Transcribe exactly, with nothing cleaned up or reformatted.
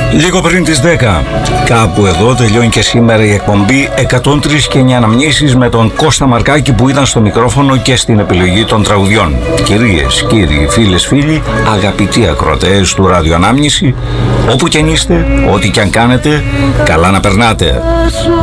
Λίγο πριν τις δέκα, κάπου εδώ τελειώνει και σήμερα η εκπομπή εκατόν τρία και εννιά αναμνήσεις με τον Κώστα Μαρκάκη που ήταν στο μικρόφωνο και στην επιλογή των τραγουδιών. Κυρίες, κύριοι, φίλες, φίλοι, αγαπητοί ακροατές του Ράδιο Ανάμνηση, όπου κι αν είστε, ό,τι κι αν κάνετε, καλά να περνάτε.